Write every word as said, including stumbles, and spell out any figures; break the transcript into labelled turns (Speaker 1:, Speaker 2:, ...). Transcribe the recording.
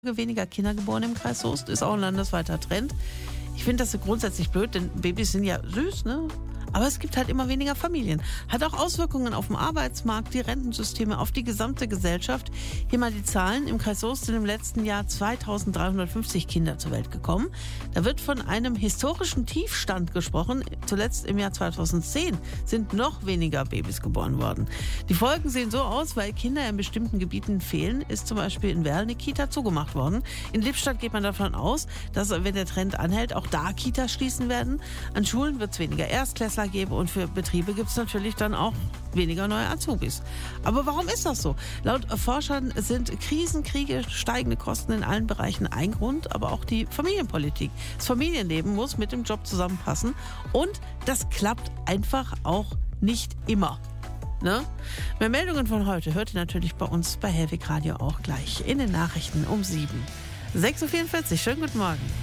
Speaker 1: Weniger Kinder geboren im Kreis Soest, ist auch ein landesweiter Trend. Ich finde das grundsätzlich blöd, denn Babys sind ja süß, ne? Aber es gibt halt immer weniger Familien. Hat auch Auswirkungen auf den Arbeitsmarkt, die Rentensysteme, auf die gesamte Gesellschaft. Hier mal die Zahlen. Im Kreis Soest sind im letzten Jahr zweitausenddreihundertfünfzig Kinder zur Welt gekommen. Da wird von einem historischen Tiefstand gesprochen. Zuletzt im Jahr zweitausendzehn sind noch weniger Babys geboren worden. Die Folgen sehen so aus, weil Kinder in bestimmten Gebieten fehlen, ist zum Beispiel in Werl eine Kita zugemacht worden. In Lippstadt geht man davon aus, dass, wenn der Trend anhält, auch da Kitas schließen werden. An Schulen wird es weniger Erstklässler gebe und für Betriebe gibt es natürlich dann auch weniger neue Azubis. Aber warum ist das so? Laut Forschern sind Krisen, Kriege, steigende Kosten in allen Bereichen ein Grund, aber auch die Familienpolitik. Das Familienleben muss mit dem Job zusammenpassen und das klappt einfach auch nicht immer. Ne? Mehr Meldungen von heute hört ihr natürlich bei uns bei Hellwig Radio auch gleich in den Nachrichten um sieben. sechs Uhr vierundvierzig, schönen guten Morgen.